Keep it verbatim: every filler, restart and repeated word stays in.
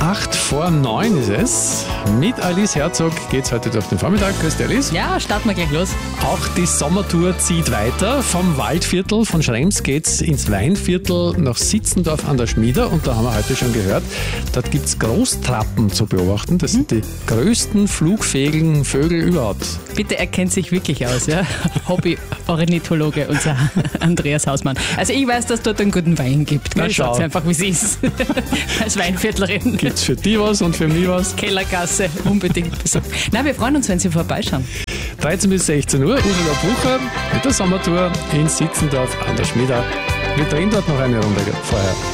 Acht vor neun ist es. Mit Alice Herzog geht's heute durch den Vormittag. Grüß dich, Alice. Ja, starten wir gleich los. Auch die Sommertour zieht weiter. Vom Waldviertel von Schrems geht's ins Weinviertel nach Sitzendorf an der Schmieder. Und da haben wir heute schon gehört, dort gibt's Großtrappen zu beobachten. Das sind die größten flugfähigen Vögel überhaupt. Bitte, er kennt sich wirklich aus, ja? Hobby-Ornithologe, unser Andreas Hausmann. Also ich weiß, dass es dort einen guten Wein gibt. Na, ich schau. sag's einfach, wie es ist. Als Weinviertlerin. Gibt's für die was und für mich was? Kellergasse, unbedingt besuchen. Nein, wir freuen uns, wenn Sie vorbeischauen. dreizehn bis sechzehn Uhr, Ursula Bucher mit der Sommertour in Sitzendorf an der Schmieder. Wir drehen dort noch eine Runde vorher.